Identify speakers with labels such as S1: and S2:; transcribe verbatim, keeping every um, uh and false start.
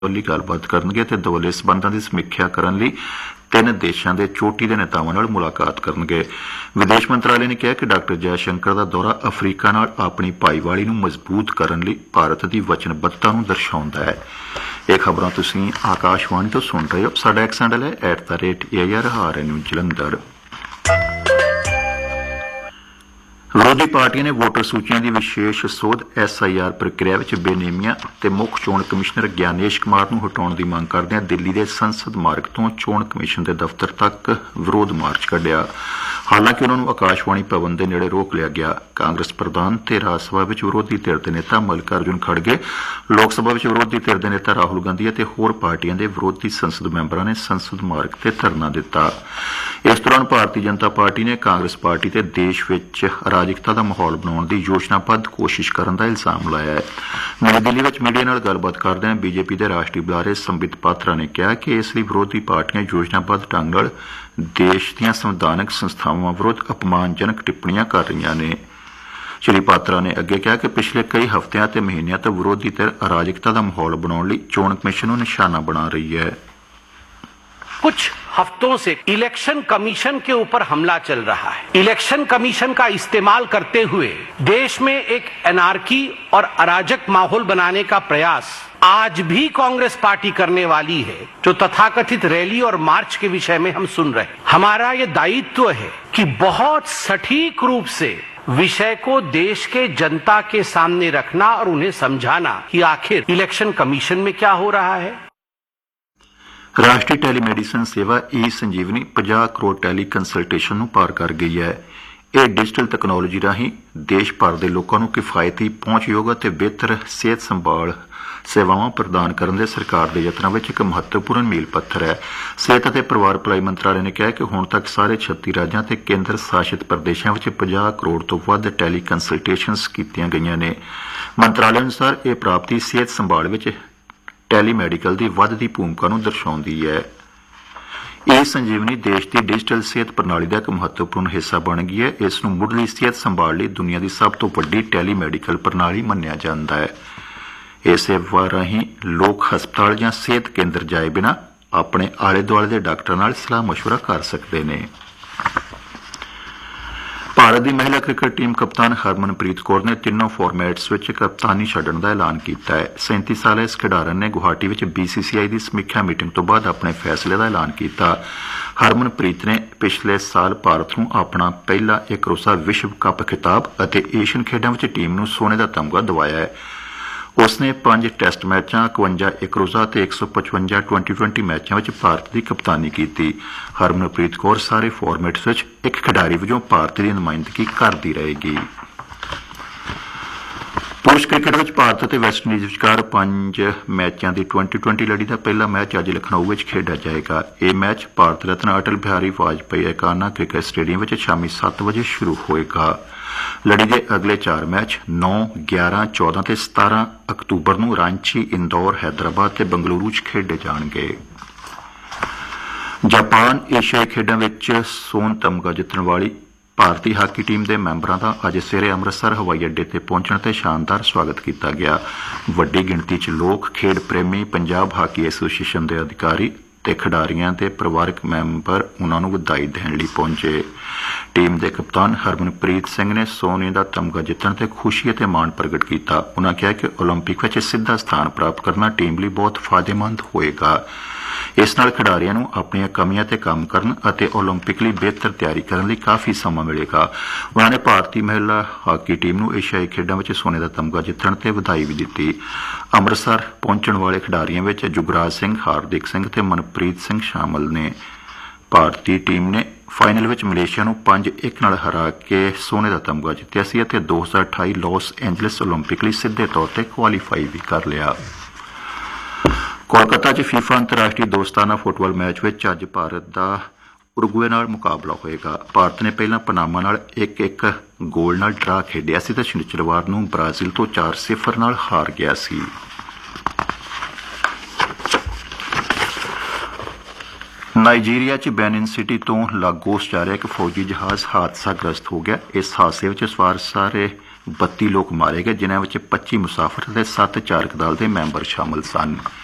S1: ਲਈ ਗੱਲਬਾਤ ਕਰਨਗੇ ਤੇ ਦੁਵੱਲੇ ਸਬੰਧਾਂ ਦੀ ਸਮੀਖਿਆ ਕਰਨ ਲਈ ਤਿੰਨ ਦੇਸ਼ਾਂ ਦੇ ਚੋਟੀ ਦੇ ਨੇਤਾਵਾਂ ਨਾਲ ਮੁਲਾਕਾਤ ਕਰਨਗੇ। ਵਿਦੇਸ਼ ਮੰਤਰਾਲੇ ਨੇ ਕਿਹਾ ਕਿ ਡਾਕਟਰ ਜੈਸ਼ੰਕਰ ਦਾ ਦੌਰਾ ਅਫਰੀਕਾ ਨਾਲ ਆਪਣੀ ਭਾਈਵਾਲੀ ਨੂੰ ਮਜ਼ਬੂਤ ਕਰਨ ਲਈ ਭਾਰਤ ਦੀ ਵਚਨਬੱਧਤਾ ਨੂੰ ਦਰਸਾਉਂਦਾ ਹੈ। ਇਹ ਖਬਰਾਂ ਤੁਸੀਂ ਆਕਾਸ਼ਵਾਣੀ ਤੋਂ ਸੁਣ ਰਹੇ ਹੋ। ਸਾਡਾ ਐਕਸ ਹੈਂਡਲ ਹੈ at the rate A I R R N U Jalandhar. ਵਿਰੋਧੀ ਪਾਰਟੀਆਂ ਨੇ ਵੋਟਰ ਸੂਚੀਆਂ ਦੀ ਵਿਸ਼ੇਸ਼ ਸੋਧ ਐਸ ਆਈ ਆਰ ਪ੍ਰਕਿਰਿਆ ਵਿੱਚ ਬੇਨੇਮੀਆਂ ਤੇ ਮੁੱਖ ਚੋਣ ਕਮਿਸ਼ਨਰ ਗਿਆਨੇਸ਼ ਕੁਮਾਰ ਨੂੰ ਹਟਾਉਣ ਦੀ ਮੰਗ ਕਰਦਿਆਂ ਦਿੱਲੀ ਦੇ ਸੰਸਦ ਮਾਰਗ ਤੋਂ ਚੋਣ ਕਮਿਸ਼ਨ ਦੇ ਦਫ਼ਤਰ ਤੱਕ ਵਿਰੋਧ ਮਾਰਚ ਕੱਢਿਆ। ਹਾਲਾਂਕਿ ਉਨ੍ਹਾਂ ਨੂੰ ਆਕਾਸ਼ਵਾਣੀ ਭਵਨ ਦੇ ਨੇੜੇ ਰੋਕ ਲਿਆ ਗਿਆ। ਕਾਂਗਰਸ ਪ੍ਰਧਾਨ ਤੇ ਰਾਜ ਸਭਾ ਵਿੱਚ ਵਿਰੋਧੀ ਧਿਰ ਦੇ ਨੇਤਾ ਮੱਲਿਕਾਰਜੁਨ ਖੜਗੇ, ਲੋਕ ਸਭਾ ਵਿੱਚ ਵਿਰੋਧੀ ਧਿਰ ਦੇ ਨੇਤਾ ਰਾਹੁਲ ਗਾਂਧੀ ਅਤੇ ਹੋਰ ਪਾਰਟੀਆਂ ਦੇ ਵਿਰੋਧੀ ਸੰਸਦ ਮੈਂਬਰਾਂ ਨੇ ਸੰਸਦ ਮਾਰਗ ਤੇ ਧਰਨਾ ਦਿੱਤਾ। ਇਸ ਦੌਰਾਨ ਭਾਰਤੀ ਜਨਤਾ ਪਾਰਟੀ ਨੇ ਕਾਂਗਰਸ ਪਾਰਟੀ ਤੇ ਦੇਸ਼ ਵਿੱਚ ਅਰਾਜਕਤਾ ਦਾ ਮਾਹੌਲ ਬਣਾਉਣ ਦੀ ਯੋਜਨਾਬੱਧ ਕੋਸ਼ਿਸ਼ ਕਰਨ ਦਾ ਇਲਜ਼ਾਮ ਲਾਇਆ ਹੈ। ਨਵੀਂ ਦਿੱਲੀ ਵਿੱਚ ਮੀਡੀਆ ਨਾਲ ਗੱਲਬਾਤ ਕਰਦਿਆਂ ਬੀਜੇਪੀ ਦੇ ਰਾਸ਼ਟਰੀ ਬੁਲਾਰੇ ਸੰਬਿਤ ਪਾਤਰਾ ਨੇ ਕਿਹਾ ਕਿ ਇਸ ਲਈ ਵਿਰੋਧੀ ਪਾਰਟੀਆਂ ਯੋਜਨਾਬੱਧ ਢੰਗ ਨਾਲ ਦੇਸ਼ ਦੀਆਂ ਸੰਵਿਧਾਨਕ ਸੰਸਥਾਵਾਂ ਵਿਰੁੱਧ ਅਪਮਾਨਜਨਕ ਟਿੱਪਣੀਆਂ ਕਰ ਰਹੀਆਂ ਨੇ। ਸ਼੍ਰੀ ਪਾਤਰਾ ਨੇ ਅੱਗੇ ਕਿਹਾ ਕਿ ਪਿਛਲੇ ਕਈ ਹਫ਼ਤਿਆਂ ਤੇ ਮਹੀਨਿਆਂ ਤੋਂ ਵਿਰੋਧੀ ਧਿਰ ਅਰਾਜਕਤਾ ਦਾ ਮਾਹੌਲ ਬਣਾਉਣ ਲਈ ਚੋਣ ਕਮਿਸ਼ਨ ਨੂੰ ਨਿਸ਼ਾਨਾ ਬਣਾ ਰਹੀ ਹੈ।
S2: कुछ हफ्तों से इलेक्शन कमीशन के ऊपर हमला चल रहा है। इलेक्शन कमीशन का इस्तेमाल करते हुए देश में एक एनार्की और अराजक माहौल बनाने का प्रयास आज भी कांग्रेस पार्टी करने वाली है, जो तथाकथित रैली और मार्च के विषय में हम सुन रहे हैं। हमारा ये दायित्व है कि बहुत सटीक रूप से विषय को देश के जनता के सामने रखना और उन्हें समझाना कि आखिर इलेक्शन कमीशन में क्या हो रहा है।
S1: ਰਾਸ਼ਟਰੀ ਟੈਲੀਮੈਡੀਸਨ ਸੇਵਾ ਈ ਸੰਜੀਵਨੀ ਪੰਜਾਹ ਕਰੋੜ ਟੈਲੀ ਕੰਸਲਟੇਸ਼ਨ ਨੂੰ ਪਾਰ ਕਰ ਗਈ ਹੈ। ਇਹ ਡਿਜੀਟਲ ਤਕਨਾਲੋਜੀ ਰਾਹੀਂ ਦੇਸ਼ ਭਰ ਦੇ ਲੋਕਾਂ ਨੂੰ ਕਿਫਾਇਤੀ ਪਹੁੰਚਯੋਗ ਅਤੇ ਬਿਹਤਰ ਸਿਹਤ ਸੰਭਾਲ ਸੇਵਾਵਾਂ ਪ੍ਰਦਾਨ ਕਰਨ ਦੇ ਸਰਕਾਰ ਦੇ ਯਤਨਾਂ ਵਿੱਚ ਇੱਕ ਮਹੱਤਵਪੂਰਨ ਮੀਲ ਪੱਥਰ ਹੈ। ਸਿਹਤ ਅਤੇ ਪਰਿਵਾਰ ਭਲਾਈ ਮੰਤਰਾਲੇ ਨੇ ਕਿਹਾ ਕਿ ਹੁਣ ਤੱਕ ਸਾਰੇ ਛੱਤੀ ਰਾਜਾਂ ਤੇ ਕੇਂਦਰ ਸ਼ਾਸਿਤ ਪ੍ਰਦੇਸ਼ਾਂ ਵਿੱਚ ਪੰਜਾਹ ਕਰੋੜ ਤੋਂ ਵੱਧ ਟੈਲੀ ਕੰਸਲਟੇਸ਼ਨਸ ਕੀਤੀਆਂ ਗਈਆਂ ਨੇ। ਮੰਤਰਾਲੇ ਅਨੁਸਾਰ ਇਹ ਪ੍ਰਾਪਤੀ ਸਿਹਤ ਸੰਭਾਲ ਵਿੱਚ ਟੈਲੀਮੈਡੀਕਲ ਦੀ ਵੱਧਦੀ ਭੂਮਿਕਾ ਨੂੰ ਦਰਸਾਉਂਦੀ ਹੈ। ਇਹ ਸੰਜੀਵਨੀ ਦੇਸ਼ ਦੀ ਡਿਜੀਟਲ ਸਿਹਤ ਪ੍ਰਣਾਲੀ ਦਾ ਇੱਕ ਮਹੱਤਵਪੂਰਨ ਹਿੱਸਾ ਬਣ ਗਈ ਹੈ। ਇਸ ਨੂੰ ਮੁੱਢਲੀ ਸਿਹਤ ਸੰਭਾਲ ਲਈ ਦੁਨੀਆ ਦੀ ਸਭ ਤੋਂ ਵੱਡੀ ਟੈਲੀਮੈਡੀਕਲ ਪ੍ਰਣਾਲੀ ਮੰਨਿਆ ਜਾਂਦਾ ਹੈ। ਇਸ ਸੇਵਾ ਰਾਹੀਂ ਲੋਕ ਹਸਪਤਾਲ ਜਾਂ ਸਿਹਤ ਕੇਂਦਰ ਜਾਏ ਬਿਨਾਂ ਆਪਣੇ ਆਲੇ ਦੁਆਲੇ ਦੇ ਡਾਕਟਰ ਨਾਲ ਸਲਾਹ ਮਸ਼ਵਰਾ ਕਰ ਸਕਦੇ ਨੇ। ਭਾਰਤ ਦੀ ਮਹਿਲਾ ਕ੍ਰਿਕਟ ਟੀਮ ਕਪਤਾਨ ਹਰਮਨਪ੍ਰੀਤ ਕੌਰ ਨੇ ਤਿੰਨੋਂ ਫਾਰਮੈਟਸ ਵਿੱਚ ਕਪਤਾਨੀ ਛੱਡਣ ਦਾ ਐਲਾਨ ਕੀਤਾ ਹੈ। ਸੈਂਤੀ ਸਾਲਾ ਇਸ ਖਿਡਾਰਨ ਨੇ ਗੁਹਾਟੀ ਵਿੱਚ ਬੀ ਸੀ ਸੀ ਆਈ ਦੀ ਸਮੀਖਿਆ ਮੀਟਿੰਗ ਤੋਂ ਬਾਅਦ ਆਪਣੇ ਫੈਸਲੇ ਦਾ ਐਲਾਨ ਕੀਤਾ। ਹਰਮਨਪ੍ਰੀਤ ਨੇ ਪਿਛਲੇ ਸਾਲ ਭਾਰਤ ਨੂੰ ਆਪਣਾ ਪਹਿਲਾ ਇੱਕ ਰੋਜ਼ਾ ਵਿਸ਼ਵ ਕੱਪ ਖਿਤਾਬ ਅਤੇ ਏਸ਼ੀਅਨ ਖੇਡਾਂ ਵਿੱਚ ਟੀਮ ਨੂੰ ਸੋਨੇ ਦਾ ਤਮਗਾ ਦਿਵਾਇਆ ਹੈ। ਉਸਨੇ ਪੰਜ ਟੈਸਟ ਮੈਚਾਂ, ਇਕਵੰਜਾ ਇੱਕ ਰੋਜ਼ਾ ਅਤੇ ਇੱਕ ਸੌ ਪਚਵੰਜਾ ਟਵੈਂਟੀ ਟਵੈਂਟੀ ਮੈਚਾਂ ਵਿੱਚ ਭਾਰਤ ਦੀ ਕਪਤਾਨੀ ਕੀਤੀ। ਹਰਮਨਪ੍ਰੀਤ ਕੌਰ ਸਾਰੇ ਫਾਰਮੈਟਸ ਵਿੱਚ ਇੱਕ ਖਿਡਾਰੀ ਵਜੋਂ ਭਾਰਤ ਦੀ ਨੁਮਾਇੰਦਗੀ ਕਰਦੀ ਰਹੇਗੀ। ਪੁਰਸ਼ ਕ੍ਰਿਕਟ ਵਿੱਚ ਭਾਰਤ ਅਤੇ ਵੈਸਟਇੰਡੀਜ਼ ਵਿਚਕਾਰ ਪੰਜ ਮੈਚਾਂ ਦੀ ਟਵੈਂਟੀ ਟਵੈਂਟੀ ਲੜੀ ਦਾ ਪਹਿਲਾ ਮੈਚ ਅੱਜ ਲਖਨਊ ਵਿੱਚ ਖੇਡਿਆ ਜਾਏਗਾ। ਇਹ match Bharat Ratna Atal Bihari Vajpayee ਏਕਾਨਾ cricket stadium ਵਿੱਚ ਸ਼ਾਮੀ ਸੱਤ ਵਜੇ ਸ਼ੁਰੂ ਹੋਏਗਾ। ਲੜੀ ਦੇ ਅਗਲੇ ਚਾਰ ਮੈਚ ਨੌ, ਗਿਆਰਾਂ, ਚੌਦਾਂ ਤੇ ਸਤਾਰਾਂ ਅਕਤੂਬਰ ਨੂੰ ਰਾਂਚੀ, ਇੰਦੌਰ, ਹੈਦਰਾਬਾਦ ਤੇ ਬੰਗਲੁਰੂ 'ਚ ਖੇਡੇ ਜਾਣਗੇ। ਜਾਪਾਨ ਏਸ਼ੀਆਈ ਖੇਡਾਂ ਵਿੱਚ ਸੋਨ ਤਮਗਾ ਜਿੱਤਣ ਵਾਲੀ ਭਾਰਤੀ ਹਾਕੀ ਟੀਮ ਦੇ ਮੈਂਬਰਾਂ ਦਾ ਅੱਜ ਸਵੇਰੇ ਅੰਮ੍ਰਿਤਸਰ ਹਵਾਈ ਅੱਡੇ ਤੇ ਪਹੁੰਚਣ ਤੇ ਸ਼ਾਨਦਾਰ ਸਵਾਗਤ ਕੀਤਾ ਗਿਆ। ਵੱਡੀ ਗਿਣਤੀ 'ਚ ਲੋਕ, ਖੇਡ ਪ੍ਰੇਮੀ, ਪੰਜਾਬ ਹਾਕੀ ਐਸੋਸੀਏਸ਼ਨ ਦੇ ਅਧਿਕਾਰੀ ਤੇ ਖਿਡਾਰੀਆਂ ਦੇ ਪਰਿਵਾਰਕ ਮੈਂਬਰ ਉਨ੍ਹਾਂ ਨੂੰ ਵਧਾਈ ਦੇਣ ਲਈ ਪਹੁੰਚੇ। ਟੀਮ ਦੇ ਕਪਤਾਨ ਹਰਮਨਪ੍ਰੀਤ ਸਿੰਘ ਨੇ ਸੋਨੇ ਦਾ ਤਮਗਾ ਜਿੱਤਣ ਤੇ ਖੁਸ਼ੀ ਅਤੇ ਮਾਣ ਪ੍ਰਗਟ ਕੀਤਾ। ਉਨ੍ਹਾਂ ਕਿਹਾ ਕਿ ਓਲੰਪਿਕ ਵਿੱਚ ਸਿੱਧਾ ਸਥਾਨ ਪ੍ਰਾਪਤ ਕਰਨਾ ਟੀਮ ਲਈ ਬਹੁਤ ਫਾਇਦੇਮੰਦ ਹੋਏਗਾ। ਇਸ ਨਾਲ ਖਿਡਾਰੀਆਂ ਨੂੰ ਆਪਣੀਆਂ ਕਮੀਆਂ ਤੇ ਕੰਮ ਕਰਨ ਅਤੇ ਓਲੰਪਿਕ ਲਈ ਬਿਹਤਰ ਤਿਆਰੀ ਕਰਨ ਲਈ ਕਾਫੀ ਸਮਾਂ ਮਿਲੇਗਾ। ਉਨ੍ਹਾਂ ਨੇ ਭਾਰਤੀ ਮਹਿਲਾ ਹਾਕੀ ਟੀਮ ਨੂੰ ਏਸ਼ੀਆਈ ਖੇਡਾਂ ਵਿੱਚ ਸੋਨੇ ਦਾ ਤਮਗਾ ਜਿੱਤਣ ਤੇ ਵਧਾਈ ਵੀ ਦਿੱਤੀ। ਅੰਮ੍ਰਿਤਸਰ ਪਹੁੰਚਣ ਵਾਲੇ ਖਿਡਾਰੀਆਂ ਵਿੱਚ ਜੁਗਰਾਜ ਸਿੰਘ, ਹਾਰਦਿਕ ਸਿੰਘ ਤੇ ਮਨਪ੍ਰੀਤ ਸਿੰਘ ਸ਼ਾਮਲ ਨੇ। ਭਾਰਤੀ ਟੀਮ ਨੇ ਫਾਈਨਲ ਵਿੱਚ ਮਲੇਸ਼ੀਆ ਨੂੰ ਪੰਜ ਇੱਕ ਨਾਲ ਹਰਾ ਕੇ ਸੋਨੇ ਦਾ ਤਮਗਾ ਜਿੱਤਿਆ ਸੀ ਅਤੇ ਦੋ ਹਜ਼ਾਰ ਅਠਾਈ ਲਾਸ ਐਂਜਲਸ ਓਲੰਪਿਕ ਲਈ ਸਿੱਧੇ ਤੌਰ ਤੇ ਕੁਆਲੀਫਾਈ ਵੀ ਕਰ ਲਿਆ। ਕੋਲਕਾਤਾ 'ਚ ਫੀਫਾ ਅੰਤਰਰਾਸ਼ਟਰੀ ਦੋਸਤਾਨਾ ਫੁੱਟਬਾਲ ਮੈਚ ਵਿੱਚ ਅੱਜ ਭਾਰਤ ਦਾ ਉਰੂਗਵੇ ਨਾਲ ਮੁਕਾਬਲਾ ਹੋਏਗਾ। ਭਾਰਤ ਨੇ ਪਹਿਲਾਂ ਪਨਾਮਾ ਨਾਲ ਇੱਕ ਇੱਕ ਗੋਲ ਨਾਲ ਡਰਾ ਖੇਡਿਆ ਸੀ ਤੇ ਸ਼ਨੀਚਰਵਾਰ ਨੂੰ ਬ੍ਰਾਜ਼ੀਲ ਤੋਂ ਚਾਰ ਸਿਫਰ ਨਾਲ ਹਾਰ ਗਿਆ ਸੀ। ਨਾਈਜੀਰੀਆ 'ਚ ਬੈਨਿਨ ਸਿਟੀ ਤੋਂ ਲਾਗੋਸ ਜਾ ਰਿਹਾ ਇੱਕ ਫੌਜੀ ਜਹਾਜ਼ ਹਾਦਸਾਗ੍ਰਸਤ ਹੋ ਗਿਆ। ਇਸ ਹਾਦਸੇ ਵਿੱਚ ਸਵਾਰ ਸਾਰੇ ਬੱਤੀ ਲੋਕ ਮਾਰੇ ਗਏ, ਜਿਨ੍ਹਾਂ ਵਿੱਚ ਪੱਚੀ ਮੁਸਾਫਰ ਅਤੇ ਸੱਤ ਚਾਲਕ ਦਲ ਦੇ ਮੈਂਬਰ ਸ਼ਾਮਲ ਸਨ।